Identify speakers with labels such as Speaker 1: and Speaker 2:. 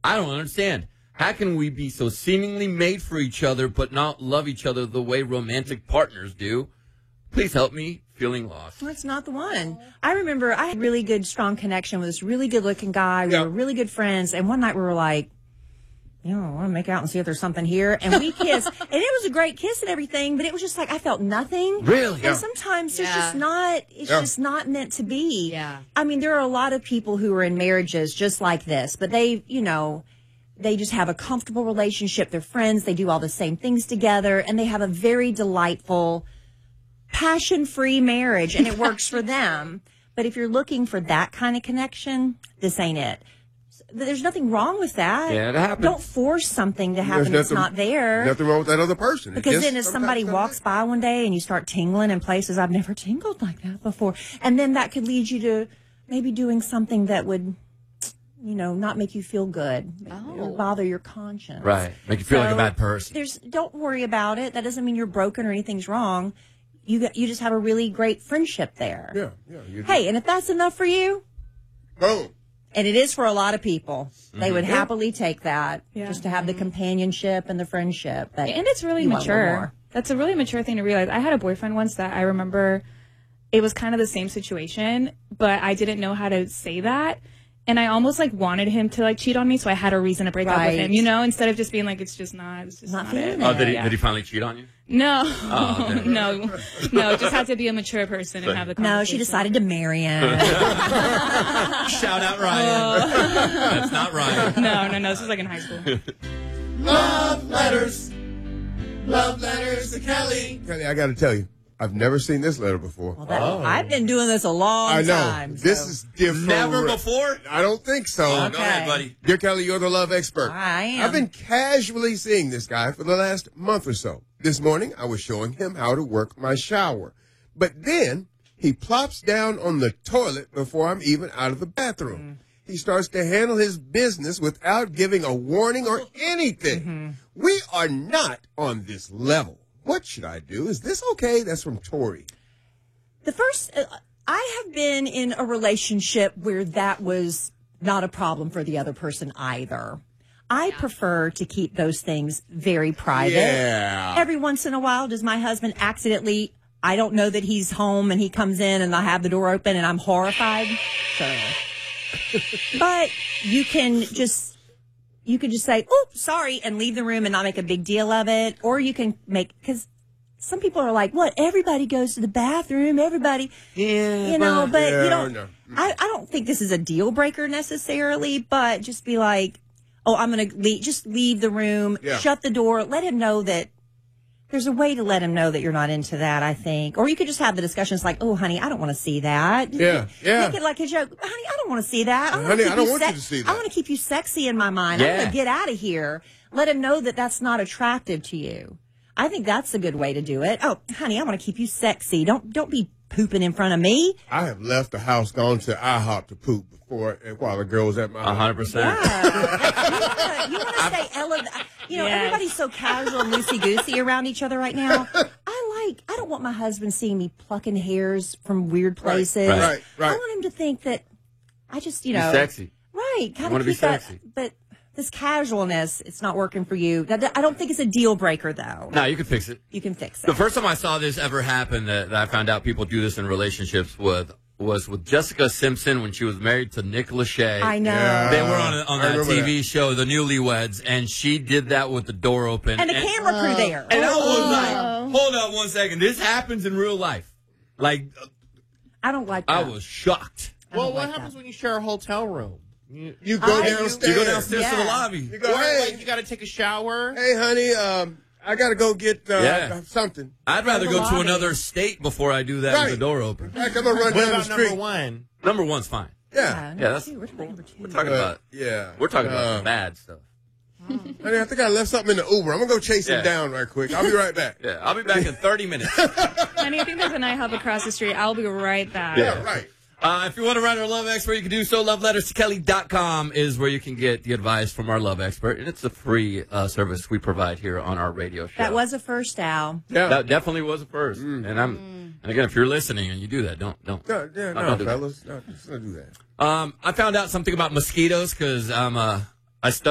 Speaker 1: I don't understand. How can we be so seemingly made for each other but not love each other the way romantic partners do? Please help me. Feeling lost.
Speaker 2: That's not the one. I remember I had a really good, strong connection with this really good-looking guy. We were really good friends. And one night we were like, I want to make out and see if there's something here. And we kissed. And it was a great kiss and everything, but it was just like I felt nothing.
Speaker 1: Really?
Speaker 2: And sometimes there's just not, it's just not meant to be. Yeah. I mean, there are a lot of people who are in marriages just like this, but they just have a comfortable relationship. They're friends. They do all the same things together. And they have a very delightful, passion-free marriage, and it works for them. But if you're looking for that kind of connection, this ain't it. There's nothing wrong with that.
Speaker 1: Yeah, it happens.
Speaker 2: Don't force something to happen that's not there.
Speaker 3: Nothing wrong with that other person.
Speaker 2: Because then if somebody walks by one day and you start tingling in places, I've never tingled like that before. And then that could lead you to maybe doing something that would, not make you feel good. Or bother your conscience.
Speaker 1: Right. Make you feel like a bad person.
Speaker 2: Don't worry about it. That doesn't mean you're broken or anything's wrong. You just have a really great friendship there.
Speaker 3: Yeah.
Speaker 2: Hey, and if that's enough for you,
Speaker 3: boom.
Speaker 2: And it is for a lot of people. They would happily take that just to have the companionship and the friendship.
Speaker 4: And it's really mature. That's a really mature thing to realize. I had a boyfriend once that I remember it was kind of the same situation, but I didn't know how to say that. And I almost wanted him to cheat on me, so I had a reason to break up with him, instead of just being it's just not it.
Speaker 1: Oh, did he finally cheat on you?
Speaker 4: No, no, just had to be a mature person and have the conversation.
Speaker 2: No, she decided to marry him.
Speaker 1: Shout out Ryan. That's not Ryan.
Speaker 4: No, this was in high school.
Speaker 3: Love letters to Kelly. Kelly, I got to tell you, I've never seen this letter before.
Speaker 2: Well, I've been doing this a long time.
Speaker 3: This is different.
Speaker 1: Never before?
Speaker 3: I don't think so.
Speaker 1: Go ahead, buddy.
Speaker 3: Dear Kelly, you're the love expert.
Speaker 2: I am.
Speaker 3: I've been casually seeing this guy for the last month or so. This morning, I was showing him how to work my shower. But then he plops down on the toilet before I'm even out of the bathroom. He starts to handle his business without giving a warning or anything. We are not on this level. What should I do? Is this okay? That's from Tori.
Speaker 2: I have been in a relationship where that was not a problem for the other person either. I prefer to keep those things very private.
Speaker 3: Yeah.
Speaker 2: Every once in a while, does my husband accidentally, I don't know that he's home and he comes in and I have the door open and I'm horrified? Sure. But you can just say, oh, sorry, and leave the room and not make a big deal of it. Or you can because some people are like, what? Everybody goes to the bathroom. Everybody, but you don't.
Speaker 3: No.
Speaker 2: I don't think this is a deal breaker necessarily, but just be like, oh, I'm going to leave the room, shut the door, let him know that. There's a way to let him know that you're not into that, I think. Or you could just have the discussions like, oh, honey, I don't want to see that.
Speaker 3: Yeah.
Speaker 2: Make it like a joke. Honey, I don't want to see that.
Speaker 3: Honey, I don't want you to see that.
Speaker 2: I want to keep you sexy in my mind. I want to get out of here. Let him know that that's not attractive to you. I think that's a good way to do it. Oh, honey, I want to keep you sexy. Don't be pooping in front of me.
Speaker 3: I have left the house, gone to IHOP to poop while the girl was at my house.
Speaker 1: 100%.
Speaker 2: Yeah. You want to stay elevated. Everybody's so casual and loosey-goosey around each other right now. I don't want my husband seeing me plucking hairs from weird places.
Speaker 3: Right.
Speaker 2: I want him to think that I just,
Speaker 1: Be sexy.
Speaker 2: Right. Kind
Speaker 1: of
Speaker 2: keep
Speaker 1: be sexy.
Speaker 2: But this casualness, it's not working for you. I don't think it's a deal breaker, though.
Speaker 1: No, you can fix it.
Speaker 2: You can fix it.
Speaker 1: The first time I saw this ever happen that I found out people do this in relationships was with Jessica Simpson when she was married to Nick Lachey.
Speaker 2: I know. Yeah.
Speaker 1: They were on that TV show, The Newlyweds, and she did that with the door open.
Speaker 2: And the camera crew there.
Speaker 1: And I was like, hold up 1 second. This happens in real life.
Speaker 2: I don't like that.
Speaker 1: I was shocked.
Speaker 5: Well, what happens when you share a hotel room?
Speaker 3: You go downstairs.
Speaker 1: You go downstairs to the lobby.
Speaker 3: You go, hey,
Speaker 5: you got to take a shower.
Speaker 3: Hey, honey, I got to go get something.
Speaker 1: I'd rather go to another state before I do that with the door open.
Speaker 3: I'm going to run down the street.
Speaker 5: Number one?
Speaker 1: Number one's fine.
Speaker 3: Yeah.
Speaker 1: That's
Speaker 2: we're talking
Speaker 1: about.
Speaker 3: We're
Speaker 1: talking about some bad stuff.
Speaker 3: Honey, I think I left something in the Uber. I'm going to go chase him down right quick. I'll be right back.
Speaker 1: Yeah, I'll be back in 30 minutes.
Speaker 4: Honey, I think there's an IHOP across the street. I'll be right back.
Speaker 3: Yeah, right.
Speaker 1: If you want to write our love expert, you can do so. LoveLettersToKelly.com is where you can get the advice from our love expert. And it's a free service we provide here on our radio show.
Speaker 2: That was a first, Al.
Speaker 3: Yeah.
Speaker 1: That definitely was a first. And and again, if you're listening and you do that, don't
Speaker 3: No, fellas. No, just don't do that.
Speaker 1: I found out something about mosquitoes because I studied